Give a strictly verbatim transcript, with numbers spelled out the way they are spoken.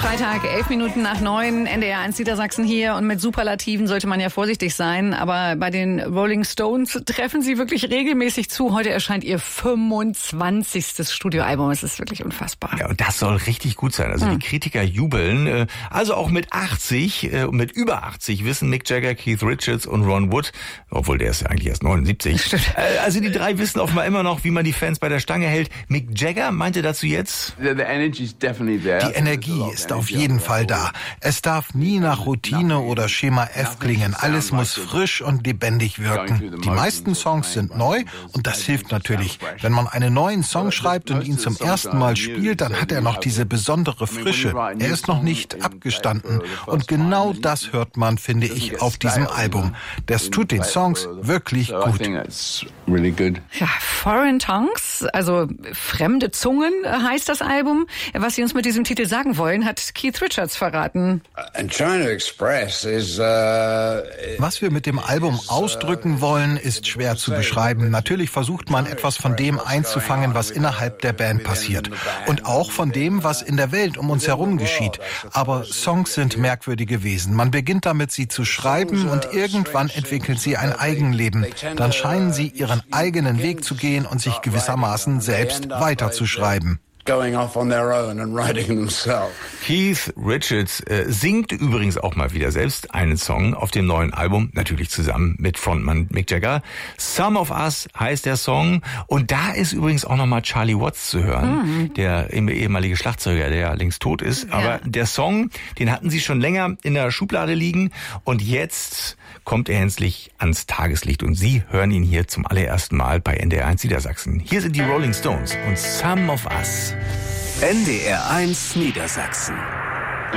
Freitag, elf Minuten nach neun, N D R eins Niedersachsen hier. Und mit Superlativen sollte man ja vorsichtig sein. Aber bei den Rolling Stones treffen sie wirklich regelmäßig zu. Heute erscheint ihr fünfundzwanzigstes Studioalbum. Es ist wirklich unfassbar. Ja, und das soll richtig gut sein. Also hm. die Kritiker jubeln. Also auch mit achtzig, mit über achtzig wissen Mick Jagger, Keith Richards und Ron Wood, obwohl der ist ja eigentlich erst neunundsiebzig. Stimmt. Also die drei wissen offenbar immer noch, wie man die Fans bei der Stange hält. Mick Jagger meinte dazu jetzt: Die Energie ist auf jeden Fall da. Es darf nie nach Routine oder Schema F klingen. Alles muss frisch und lebendig wirken. Die meisten Songs sind neu und das hilft natürlich. Wenn man einen neuen Song schreibt und ihn zum ersten Mal spielt, dann hat er noch diese besondere Frische. Er ist noch nicht abgestanden. Und genau das hört man, finde ich, auf diesem Album. Das tut den Songs wirklich gut. Ja, Foreign Tongues, also fremde Zungen heißt das Album. Was Sie uns mit diesem Titel sagen wollen, hat Keith Richards verraten. Was wir mit dem Album ausdrücken wollen, ist schwer zu beschreiben. Natürlich versucht man etwas von dem einzufangen, was innerhalb der Band passiert. Und auch von dem, was in der Welt um uns herum geschieht. Aber Songs sind merkwürdige Wesen. Man beginnt damit, sie zu schreiben und irgendwann entwickeln sie ein Eigenleben. Dann scheinen sie ihren eigenen Weg zu gehen und sich gewissermaßen selbst weiterzuschreiben. Keith Richards äh, singt übrigens auch mal wieder selbst einen Song auf dem neuen Album, natürlich zusammen mit Frontmann Mick Jagger. Some of Us heißt der Song und da ist übrigens auch nochmal Charlie Watts zu hören, mhm. der ehemalige Schlagzeuger, der ja längst tot ist. Aber ja. der Song, den hatten sie schon länger in der Schublade liegen und jetzt kommt er endlich ans Tageslicht und Sie hören ihn hier zum allerersten Mal bei N D R eins Niedersachsen. Hier sind die Rolling Stones und Some of Us. N D R eins Niedersachsen.